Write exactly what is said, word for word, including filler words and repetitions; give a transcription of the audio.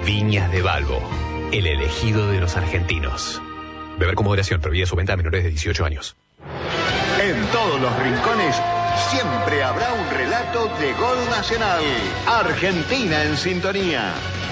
Viñas de Balbo, el elegido de los argentinos. Beber con moderación, prohibida su venta a menores de dieciocho años. En todos los rincones siempre habrá un relato de gol nacional. Argentina en sintonía.